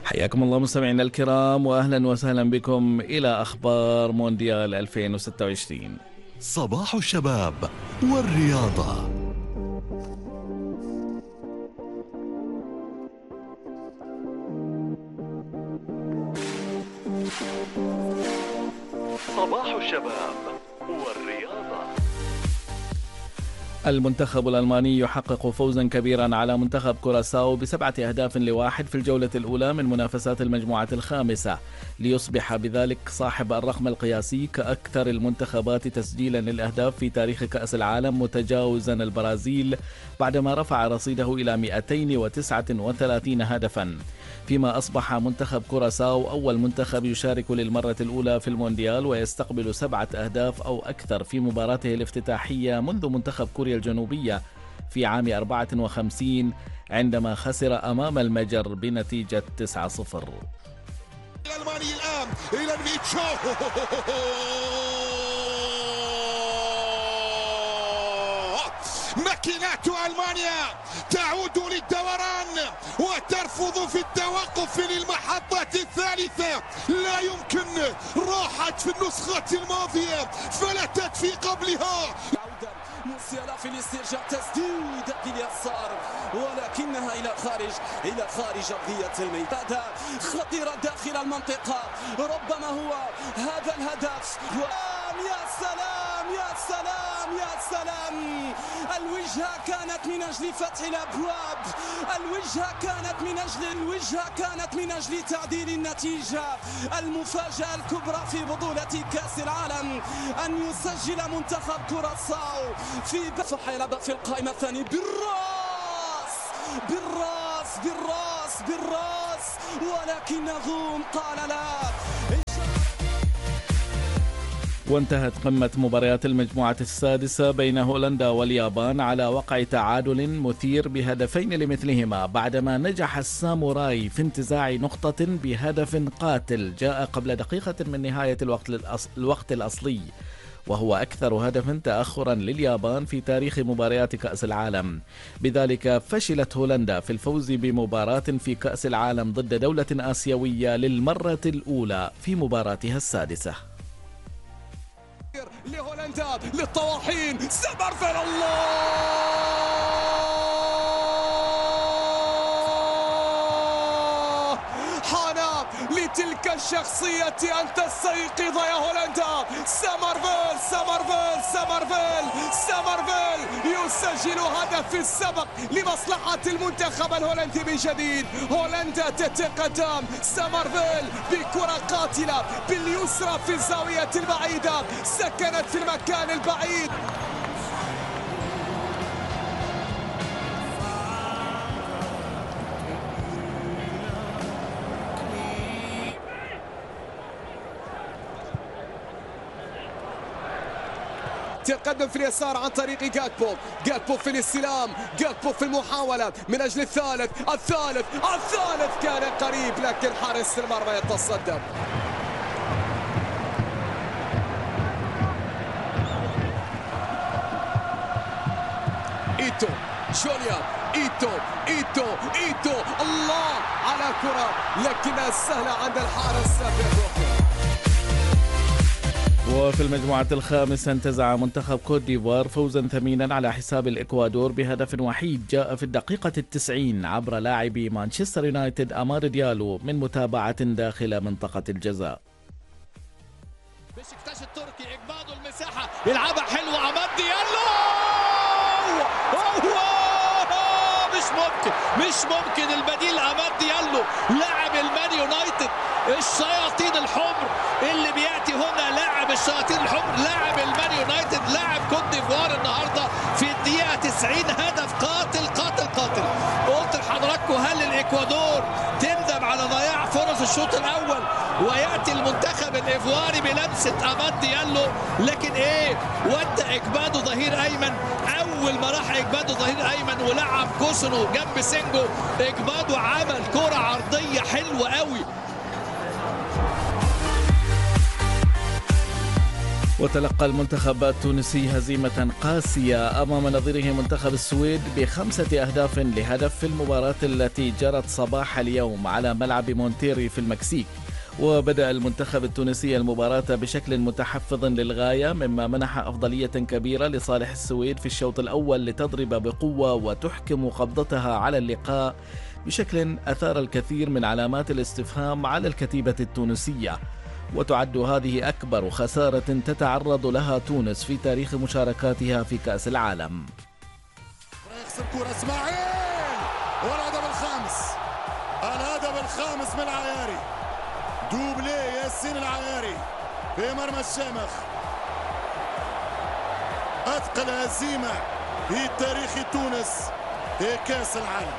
حياكم الله مستمعينا الكرام، واهلا وسهلا بكم الى اخبار مونديال 2026. صباح الشباب والرياضة. صباح الشباب والرياضة. المنتخب الألماني يحقق فوزا كبيرا على منتخب كوراساو ب7-1 في الجولة الأولى من منافسات المجموعة الخامسة، ليصبح بذلك صاحب الرقم القياسي كأكثر المنتخبات تسجيلا للأهداف في تاريخ كأس العالم، متجاوزا البرازيل بعدما رفع رصيده إلى 239 هدفا، فيما أصبح منتخب كوراساو أول منتخب يشارك للمرة الأولى في المونديال ويستقبل 7 أهداف أو أكثر في مباراته الافتتاحية منذ منتخب كوريا الجنوبية في عام 54 عندما خسر أمام المجر بنتيجة 9-0. الألماني الآن إلى ميتشو، ماكينات ألمانيا تعود للدوران وترفض في التوقف للمحطة الثالثة. لا يمكن، راحت في النسخة الماضية فلتت في قبلها. موسيالا في الاسترجاع، تسديد باليسار ولكنها الى خارج ارضيه الميدان، خطيره داخل المنطقه، ربما هو هذا الهدف. يا سلام يا سلام يا سلام، الوجهه كانت من اجل فتح الابواب، الوجهه كانت من اجل تعديل النتيجه. المفاجاه الكبرى في بطوله كاس العالم ان يسجل منتخب كوراساو في حيلعب في القائمة الثانية بالراس ولكن غوم قال لا. وانتهت قمة مباريات المجموعة السادسة بين هولندا واليابان على وقع تعادل مثير بهدفين لمثلهما، بعدما نجح الساموراي في انتزاع نقطة بهدف قاتل جاء قبل دقيقة من نهاية الوقت الأصلي، وهو أكثر هدف تأخرا لليابان في تاريخ مباريات كأس العالم. بذلك فشلت هولندا في الفوز بمباراة في كأس العالم ضد دولة آسيوية للمرة الأولى في مباراتها السادسة. لهولندا للطواحين، سمرفيل، الله حان لتلك الشخصية أن تستيقظ يا هولندا. سمرفيل يسجل هدف السبق لمصلحة المنتخب الهولندي من جديد. هولندا تتقدم، سمرفيل بكرة قاتلة باليسرى في الزاوية البعيدة، سكنت في المكان البعيد. تقدم في اليسار عن طريق جاكبو في الاستلام، جاكبو في المحاولة من أجل الثالث كان قريب لكن حارس المرمى يتصدى. إيتو جوليان، إيتو الله على كرة لكنها سهلة عند الحارس. وفي المجموعة الخامسة انتزع منتخب كوت ديفوار فوزا ثمينا على حساب الإكوادور بهدف وحيد جاء في الدقيقة 90 عبر لاعبي مانشستر يونايتد أمار ديالو من متابعة داخل منطقة الجزاء. بشكتاش التركي إجباده المساحة، يلعبها حلوة أمار ديالو، مش ممكن البديل أمار ديالو لاعب المان يونايتد، الشياطين الحمر اللي بيأتي هنا، لاعب الشياطين الحمر، لاعب المان يونايتد، لاعب كوت ديفوار النهارده في الدقيقة 90 هدف قاتل. قلت لحضراتكم هل الإكوادور تندم على ضياع فرص الشوط الأول ويأتي المنتخب الإيفواري بلمسة أماد ديالو، لكن ودى إجباده ظهير أيمن. أول ما راح إجباده ظهير أيمن ولعب كوسنو جنب سينجو، إجباده عمل كرة عرضية حلوة قوي. وتلقى المنتخب التونسي هزيمة قاسية أمام نظيره منتخب السويد ب5 أهداف لهدف في المباراة التي جرت صباح اليوم على ملعب مونتيري في المكسيك. وبدأ المنتخب التونسي المباراة بشكل متحفظ للغاية، مما منح أفضلية كبيرة لصالح السويد في الشوط الأول لتضرب بقوة وتحكم قبضتها على اللقاء بشكل أثار الكثير من علامات الاستفهام على الكتيبة التونسية. وتعد هذه أكبر خسارة تتعرض لها تونس في تاريخ مشاركاتها في كأس العالم. يخسر كرة اسماعيل والهدف الخامس من العياري، دوبلي ياسين العياري في مرمى الشامخ. أثقل هزيمة في تاريخ تونس في كأس العالم.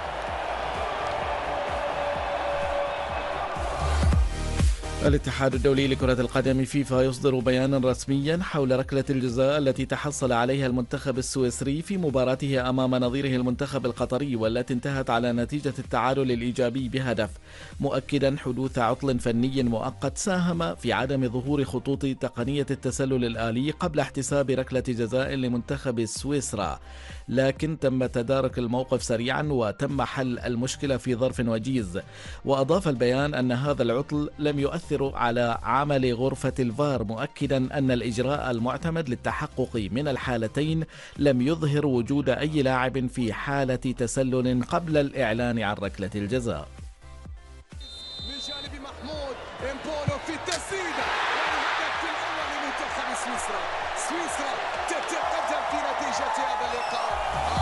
الاتحاد الدولي لكرة القدم فيفا يصدر بيانا رسميا حول ركلة الجزاء التي تحصل عليها المنتخب السويسري في مباراته أمام نظيره المنتخب القطري، والتي انتهت على نتيجة التعادل الإيجابي بهدف، مؤكدا حدوث عطل فني مؤقت ساهم في عدم ظهور خطوط تقنية التسلل الآلي قبل احتساب ركلة جزاء لمنتخب سويسرا، لكن تم تدارك الموقف سريعا وتم حل المشكلة في ظرف وجيز. وأضاف البيان أن هذا العطل لم يؤثر على عمل غرفة الفار، مؤكدا أن الإجراء المعتمد للتحقق من الحالتين لم يظهر وجود أي لاعب في حالة تسلل قبل الإعلان عن ركلة الجزاء. من جانب محمود إمبولو في التسديدة، والهدف الأول لمنتخب سويسرا تتقدم في نتيجة هذا اللقاء.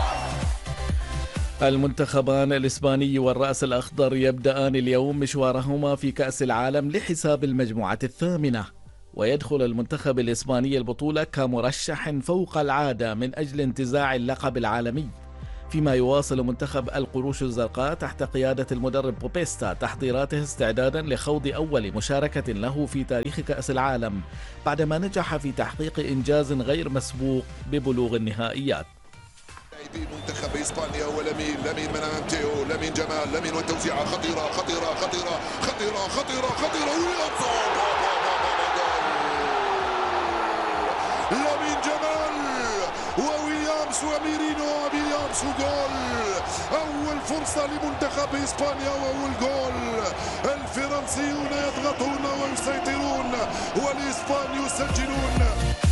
المنتخبان الإسباني والرأس الأخضر يبدأان اليوم مشوارهما في كأس العالم لحساب المجموعة الثامنة، ويدخل المنتخب الإسباني البطولة كمرشح فوق العادة من أجل انتزاع اللقب العالمي، فيما يواصل منتخب القروش الزرقاء تحت قيادة المدرب بوبيستا تحضيراته استعدادا لخوض أول مشاركة له في تاريخ كأس العالم، بعدما نجح في تحقيق إنجاز غير مسبوق ببلوغ النهائيات. منتخب اسبانيا ولمين منامتيو، لمين جمال، لمين والتوزيعه خطيره خطيره خطيره خطيره خطيره خطيره لمين جمال وويليامز وميرينو ويليامز وجول. اول فرصه لمنتخب اسبانيا واول جول. الفرنسيون يضغطون ويسيطرون والاسبان يسجلون.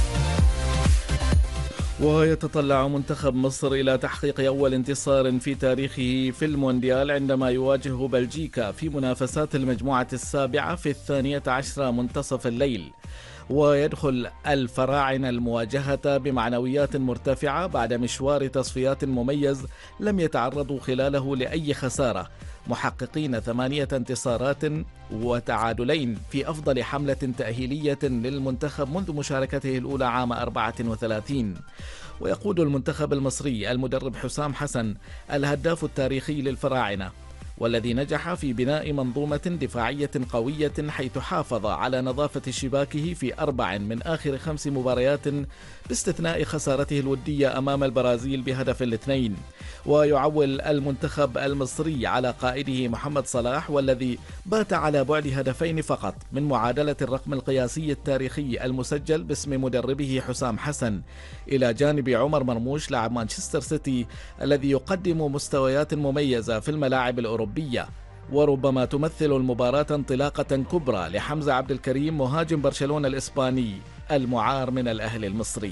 ويتطلع منتخب مصر إلى تحقيق أول انتصار في تاريخه في المونديال عندما يواجه بلجيكا في منافسات المجموعة السابعة في 12 منتصف الليل. ويدخل الفراعنة المواجهة بمعنويات مرتفعة بعد مشوار تصفيات مميز لم يتعرضوا خلاله لأي خسارة، محققين 8 انتصارات وتعادلين في أفضل حملة تأهيلية للمنتخب منذ مشاركته الأولى عام 34. ويقود المنتخب المصري المدرب حسام حسن الهداف التاريخي للفراعنة، والذي نجح في بناء منظومة دفاعية قوية حيث حافظ على نظافة شباكه في 4 من آخر 5 مباريات باستثناء خسارته الودية أمام البرازيل بهدف ل2. ويعول المنتخب المصري على قائده محمد صلاح، والذي بات على بعد هدفين فقط من معادلة الرقم القياسي التاريخي المسجل باسم مدربه حسام حسن، إلى جانب عمر مرموش لاعب مانشستر سيتي الذي يقدم مستويات مميزة في الملاعب الأوروبية. وربما تمثل المباراة انطلاقة كبرى لحمزة عبد الكريم مهاجم برشلونة الإسباني المعار من الأهل المصري.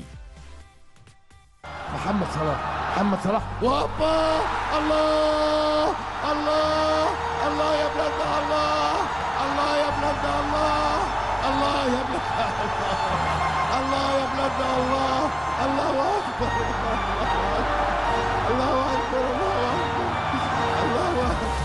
محمد صلاح وهوبا الله الله الله يا بلاد الله الله يا بلاد الله الله يا بلاد الله الله يا بلاد الله الله أكبر الله أكبر الله أكبر.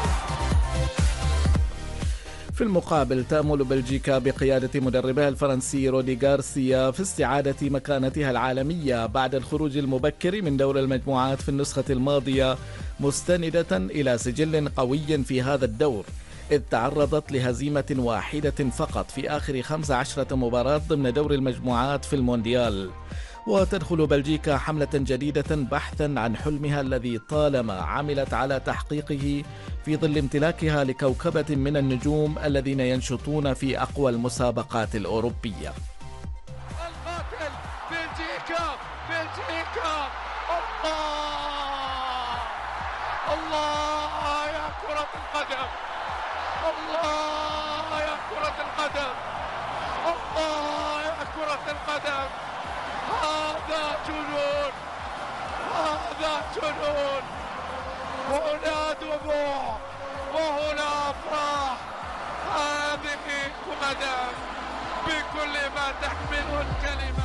في المقابل تأمل بلجيكا بقيادة مدربها الفرنسي رودي غارسيا في استعادة مكانتها العالمية بعد الخروج المبكر من دور المجموعات في النسخة الماضية، مستندة إلى سجل قوي في هذا الدور، إذ تعرضت لهزيمة واحدة فقط في آخر 15 مباراة ضمن دور المجموعات في المونديال. وتدخل بلجيكا حملة جديدة بحثا عن حلمها الذي طالما عملت على تحقيقه في ظل امتلاكها لكوكبة من النجوم الذين ينشطون في أقوى المسابقات الأوروبية. القاتل القدم، الله يا كرة القدم، الله يا كرة القدم. هذا جنون، هذا جنون. هنا دموع وهنا أفراح. هذه قدم بكل ما تحمله الكلمة.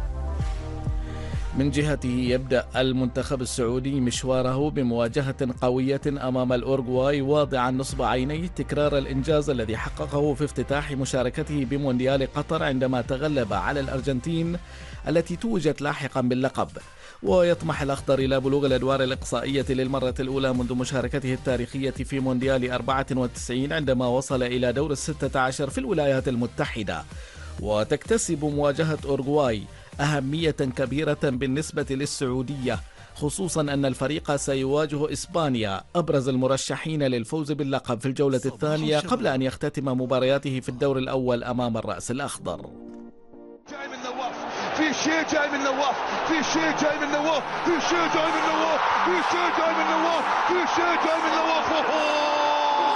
من جهته يبدأ المنتخب السعودي مشواره بمواجهة قوية أمام الأورغواي، واضعا نصب عينيه تكرار الإنجاز الذي حققه في افتتاح مشاركته بمونديال قطر عندما تغلب على الأرجنتين التي توجت لاحقا باللقب. ويطمح الأخضر إلى بلوغ الأدوار الإقصائية للمرة الأولى منذ مشاركته التاريخية في مونديال 94 عندما وصل إلى دور 16 في الولايات المتحدة. وتكتسب مواجهة أورغواي أهمية كبيرة بالنسبة للسعودية، خصوصا أن الفريق سيواجه إسبانيا أبرز المرشحين للفوز باللقب في الجولة الثانية قبل أن يختتم مبارياته في الدور الأول أمام الرأس الأخضر. جاي من نواف، في شيء جاي من نواف، في شيء جاي من نواف، في شيء جاي من نواف، في شيء جاي من نواف، في شيء جاي من نواف.